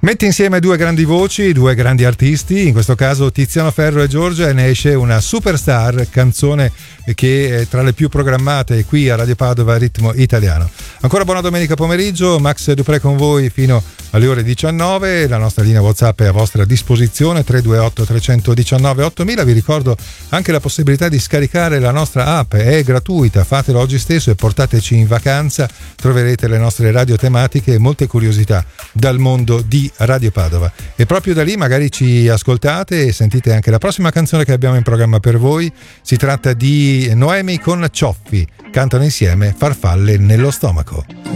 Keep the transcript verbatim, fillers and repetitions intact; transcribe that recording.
Metti insieme due grandi voci, due grandi artisti, in questo caso Tiziano Ferro e Giorgia, e ne esce una superstar, canzone che è tra le più programmate qui a Radio Padova Ritmo Italiano. Ancora buona domenica pomeriggio, Max Dupré con voi fino alle ore diciannove, la nostra linea WhatsApp è a vostra disposizione, tre due otto tre uno nove ottomila. Vi ricordo anche la possibilità di scaricare la nostra app, è gratuita, fatelo oggi stesso e portateci in vacanza, troverete le nostre radio tematiche e molte curiosità dal mondo di Radio Padova. E proprio da lì magari ci ascoltate e sentite anche la prossima canzone che abbiamo in programma per voi. Si tratta di Noemi con Cioffi, cantano insieme Farfalle nello stomaco.